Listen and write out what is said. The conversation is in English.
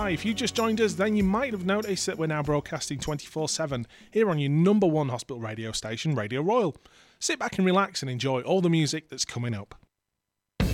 Hi, if you just joined us, then you might have noticed that we're now broadcasting 24/7 here on your number one hospital radio station, Radio Royal. Sit back and relax and enjoy all the music that's coming up.